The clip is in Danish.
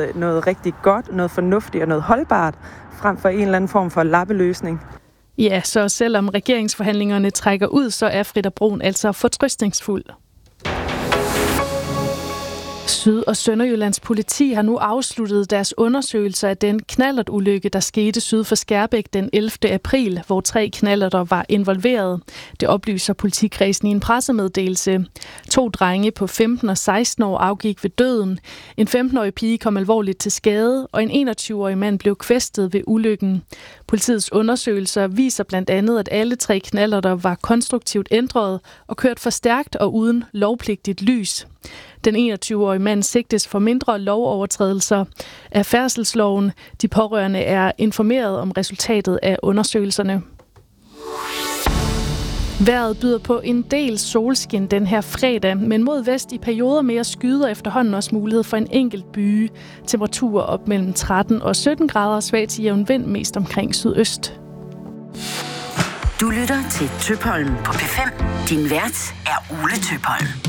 noget rigtig godt, noget fornuftigt og noget holdbart, frem for en eller anden form for lappeløsning. Ja, så selvom regeringsforhandlingerne trækker ud, så er Frida Brun altså fortrøstningsfuld. Syd- og Sønderjyllands politi har nu afsluttet deres undersøgelser af den knallertulykke, der skete syd for Skærbæk den 11. april, hvor 3 knallerter var involveret. Det oplyser politikredsen i en pressemeddelelse. 2 drenge på 15 og 16 år afgik ved døden. En 15-årig pige kom alvorligt til skade, og en 21-årig mand blev kvæstet ved ulykken. Politiets undersøgelser viser blandt andet, at alle 3 knallerter var konstruktivt ændret og kørt for stærkt og uden lovpligtigt lys. Den 21-årige mand sigtes for mindre lovovertrædelser af færdselsloven. De pårørende er informeret om resultatet af undersøgelserne. Vejret byder på en del solskin den her fredag, men mod vest i perioder mere skyder efterhånden også mulighed for en enkelt byge. Temperaturer op mellem 13 og 17 grader, svag til jævn vind mest omkring sydøst. Du lytter til Tøpholm på P5. Din vært er Ole Tøpholm.